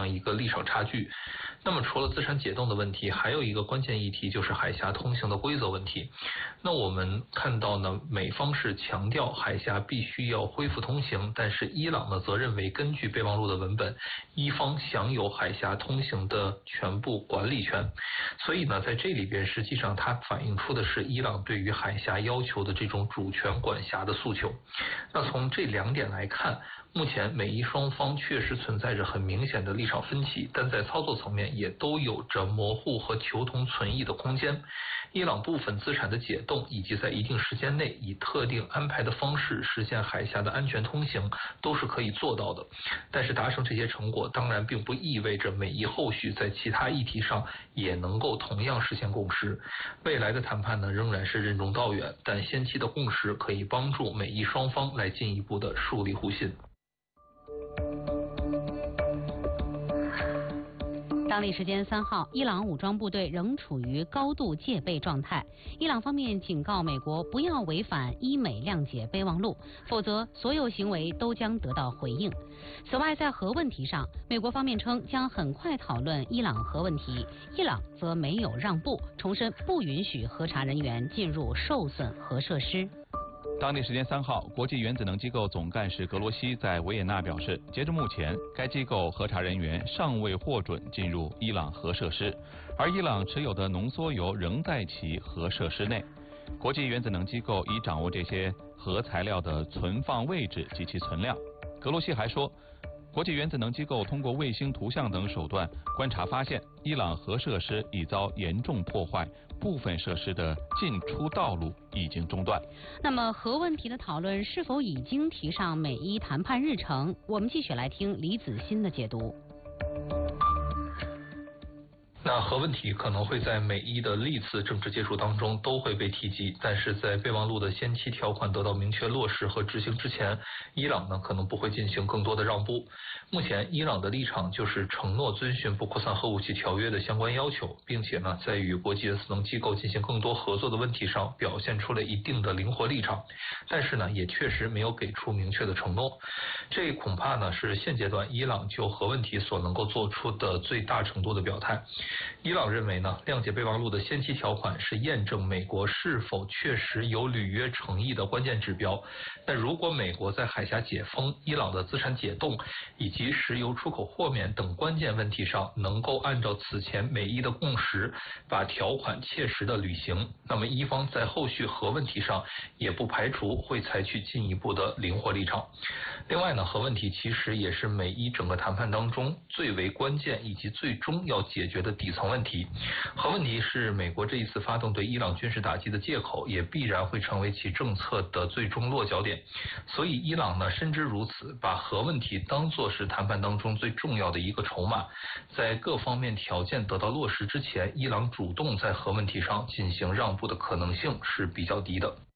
样一个立场差距。那么除了资产解冻的问题，还有一个关键议题就是海峡通行的规则问题。那我们看到呢，美方是强调海峡必须要恢复通行，但是伊朗呢则认为根据备忘录的文本，伊方享有海峡通行的全部管理权。所以呢，在这里边实际上它反映出的是伊朗对于海峡要求的这种主权管辖的诉求。那从这2点来看，目前美伊双方确实存在着很明显的立场分歧，但在操作层面也都有着模糊和求同存异的空间。伊朗部分资产的解冻，以及在一定时间内以特定安排的方式实现海峡的安全通行，都是可以做到的。但是达成这些成果，当然并不意味着美伊后续在其他议题上也能够同样实现共识。未来的谈判呢，仍然是任重道远，但先期的共识可以帮助美伊双方来进一步的树立互信。 当地时间3号，伊朗武装部队仍处于高度戒备状态。伊朗方面警告美国不要违反伊美谅解备忘录，否则所有行为都将得到回应。此外，在核问题上，美国方面称将很快讨论伊朗核问题，伊朗则没有让步，重申不允许核查人员进入受损核设施。 当地时间3号，国际原子能机构总干事格罗西在维也纳表示，截至目前，该机构核查人员尚未获准进入伊朗核设施，而伊朗持有的浓缩铀仍在其核设施内。国际原子能机构已掌握这些核材料的存放位置及其存量。格罗西还说，国际原子能机构通过卫星图像等手段观察发现，伊朗核设施已遭严重破坏，部分设施的进出道路已经中断。 那么核问题的讨论是否已经提上美伊谈判日程？我们继续来听李子欣的解读。 那核问题可能会在美伊的历次政治接触当中都会被提及，但是在备忘录的先期条款得到明确落实和执行之前，伊朗呢可能不会进行更多的让步。目前伊朗的立场就是承诺遵循不扩散核武器条约的相关要求，并且呢在与国际原子能机构进行更多合作的问题上表现出了一定的灵活立场，但是呢也确实没有给出明确的承诺。这恐怕呢是现阶段伊朗就核问题所能够做出的最大程度的表态。伊朗认为呢，谅解备忘录的先期条款是验证美国是否确实有履约诚意的关键指标。但如果美国在海峡解封、伊朗的资产解冻以及石油出口豁免等关键问题上能够按照此前美伊的共识，把条款切实的履行，那么伊方在后续核问题上也不排除会采取进一步的灵活立场。另外呢，核问题其实也是美伊整个谈判当中最为关键以及最终要解决的底层问题。核问题是美国这一次发动对伊朗军事打击的借口，也必然会成为其政策的最终落脚点。所以伊朗呢深知如此，把核问题当作是谈判当中最重要的一个筹码。在各方面条件得到落实之前，伊朗主动在核问题上进行让步的可能性是比较低的。